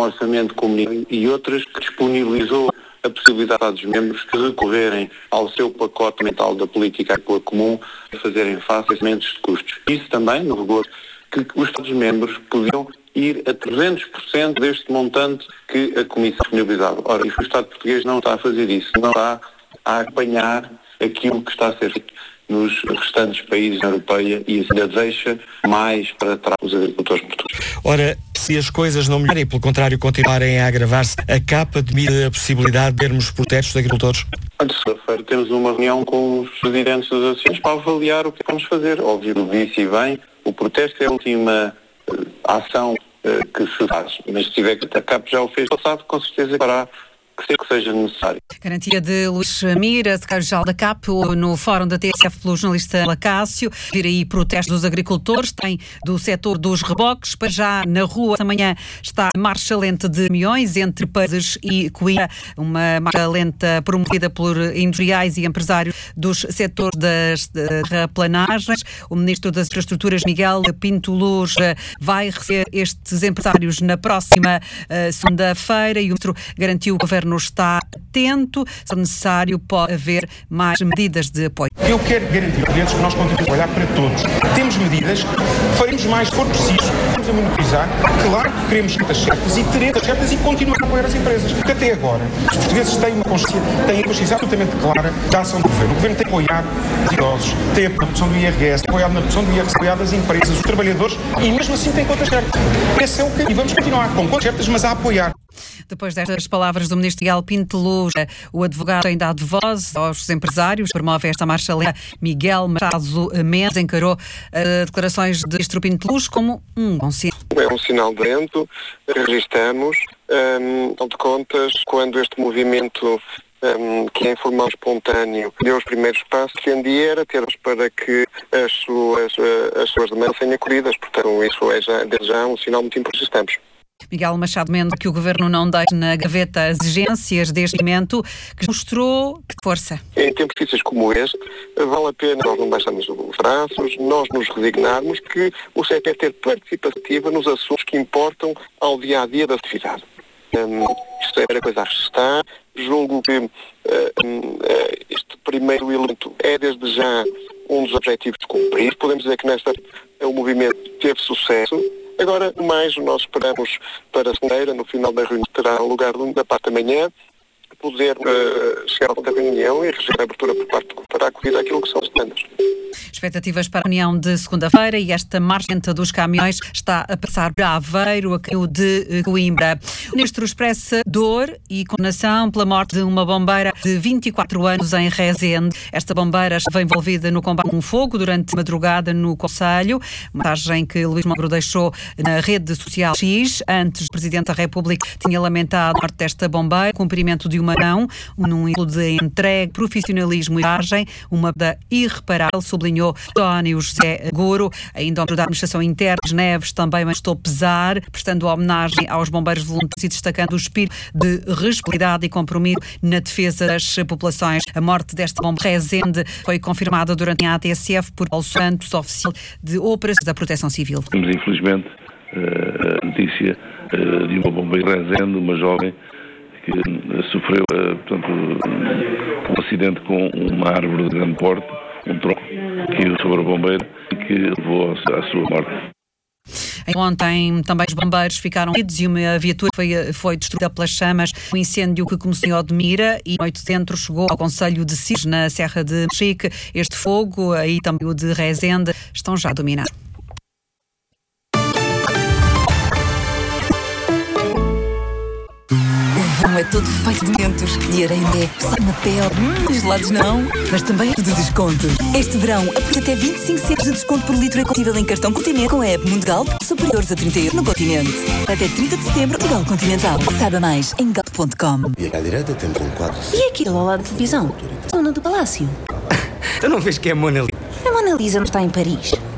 orçamento comunitário e outras que disponibilizou a possibilidade dos membros de recorrerem ao seu pacote mental da política agrícola comum e fazerem face a aumentos de custos. Isso também, no rigor, que os Estados-membros podiam ir a 300% deste montante que a Comissão disponibilizava. Ora, o Estado português não está a fazer isso, não está a acompanhar aquilo que está a ser feito nos restantes países da Europeia e ainda deixa mais para trás os agricultores portugueses. Ora, se as coisas não melhorem e, pelo contrário, continuarem a agravar-se, a CAP admite a possibilidade de termos protestos de agricultores? Segunda-feira temos uma reunião com os presidentes das associações para avaliar o que vamos fazer. Óbvio, disse e bem, o protesto é a última ação que se faz, mas se tiver que a CAP já o fez passado, com certeza fará que seja necessário. Garantia de Luís Mira, secretário-geral da CAP, no fórum da TSF pelo jornalista Lacácio. Vir aí protestos dos agricultores, tem do setor dos reboques. Para já na rua, amanhã está a marcha lenta de caminhões entre Paredes e Coimbra, uma marcha lenta promovida por industriais e empresários dos setores das terraplanagens. O ministro das Infraestruturas, Miguel Pinto Luz, vai receber estes empresários na próxima segunda-feira e o ministro garantiu que o governo está atento, se necessário pode haver mais medidas de apoio. Eu quero garantir aos clientes que nós continuamos a trabalhar para todos. Temos medidas, faremos mais se for preciso, vamos a monitorizar. Claro que queremos certas certas e teremos certas e continuar a apoiar as empresas. Porque até agora os portugueses têm a consciência absolutamente clara da ação do governo. O governo tem apoiado os idosos, tem apoiado na produção do IRS, tem apoiado na produção do IRS, apoiado as empresas, os trabalhadores e mesmo assim tem contas certas. Esse é o que e vamos continuar com contas certas, mas a apoiar. Depois destas palavras do ministro Miguel Pinto Luz, o advogado tem dado voz aos empresários, promove esta marcha lenta. Miguel Machado Mendes encarou declarações de ministro Pinto Luz como um bom sinal. É um sinal de alento, registramos, afinal de contas, quando este movimento que é informal espontâneo deu os primeiros passos, que defendia era termos para que as suas demandas sejam acolhidas. Portanto, isso é desde já um sinal muito importante que estamos. Miguel Machado Mendes, que o governo não deixe na gaveta as exigências deste momento, que mostrou força. Em tempos difíceis como este, vale a pena nós não baixarmos os braços, nós nos resignarmos que o setor ter participativa nos assuntos que importam ao dia-a-dia da atividade. Isto é a primeira coisa a restar. Julgo que este primeiro elemento é desde já um dos objetivos de cumprir. Podemos dizer que o movimento teve sucesso. Agora, mais nós esperamos para a segunda-feira, no final da reunião, terá lugar da parte da manhã, poder chegar à reunião e receber a abertura por parte para acolher aquilo que são os standards. Expectativas para a reunião de segunda-feira e esta marcha lenta dos caminhões está a passar para Aveiro, a caminho de Coimbra. O ministro expressa dor e condenação pela morte de uma bombeira de 24 anos em Rezende. Esta bombeira estava envolvida no combate com fogo durante a madrugada no concelho. Uma mensagem que Luís Magro deixou na rede social X. Antes, o Presidente da República tinha lamentado a morte desta bombeira, cumprimento de uma não, num ídolo de entrega, profissionalismo e coragem, uma perda irreparável, sublinhou António José Goro. Ainda o Ministro da Administração Interna, Neves, também manifestou pesar, prestando homenagem aos bombeiros voluntários e destacando o espírito de responsabilidade e compromisso na defesa das populações. A morte desta bombeira Rezende foi confirmada durante a ATSF por Paulo Santos, oficial de Operações da Proteção Civil. Temos, infelizmente, a notícia de uma bombeira Rezende, uma jovem que sofreu, portanto, um acidente com uma árvore de grande porte, um tronco que caiu sobre a bombeira e que levou à sua morte. Ontem também os bombeiros ficaram feridos e uma viatura foi destruída pelas chamas. O incêndio que começou em Odmira e noite dentro chegou ao concelho de Sines, na Serra de Mexique. Este fogo, aí também o de Rezende, estão já a dominar. Não é todo feito de mentos e areia só na pele. Gelados não, mas também é tudo desconto. Este verão, aproveita até 25 centos de desconto por litro combustível em cartão Continente com a app Mundial superiores a 30 € no Continente. Até 30 de setembro, Gal Continental. Saiba mais em gal.com. E à direita temos um quadro. E aquilo ao lado da televisão? Zona do Palácio. Tu não vês que é a Mona Lisa? A Mona Lisa não está em Paris.